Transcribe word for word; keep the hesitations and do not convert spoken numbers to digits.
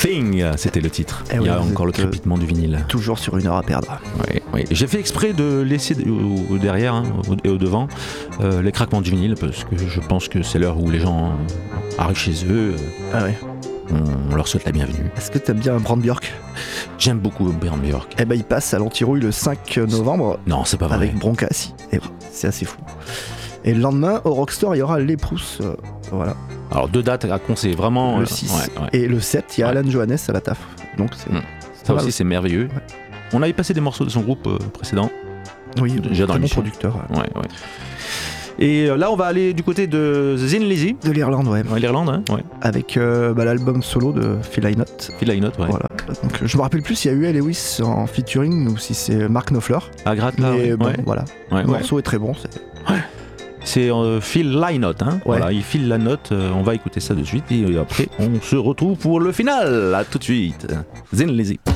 Thing, c'était le titre. Eh Il y a oui, encore le êtes, euh, crépitement du vinyle. Toujours sur une heure à perdre. Oui, oui. J'ai fait exprès de laisser au, au derrière hein, au, et au devant euh, les craquements du vinyle parce que je pense que c'est l'heure où les gens arrivent chez eux. Ah ouais. On, on leur souhaite la bienvenue. Est-ce que t'aimes bien Brand Björk? J'aime beaucoup Björn Björk. Eh ben il passe à l'Antirouille le cinq novembre. Non, c'est pas vrai. Avec Broncassi. Et c'est assez fou. Et le lendemain, au Rockstore, il y aura Les Prousses. Euh, voilà. Alors deux dates à conseiller, vraiment. Le euh, six. Ouais, ouais. Et le sept, il y a Ouais. Alan Johannes à la taf. Donc c'est. Mm. c'est Ça pas mal. aussi, c'est merveilleux. Ouais. On avait passé des morceaux de son groupe euh, précédent. Oui, Déjà dans très bon l'émission. producteur. ouais. Ouais, ouais. Et euh, là, on va aller du côté de Thin Lizzy. De l'Irlande, ouais. Ouais, l'Irlande, hein. Ouais. Avec euh, bah, l'album solo de Phil Lynott. Phil Lynott, ouais. Voilà. Donc, euh, je me rappelle plus s'il y a eu Lewis en featuring ou si c'est Mark Knopfler. À gratte là. Mais ouais. bon, ouais. voilà. Ouais, Le ouais. morceau est très bon. C'est... C'est euh, Phil Lynott, hein. Ouais. Voilà, il file la note. euh, on va écouter ça de suite et après, on se retrouve pour le final. À tout de suite. Thin Lizzy.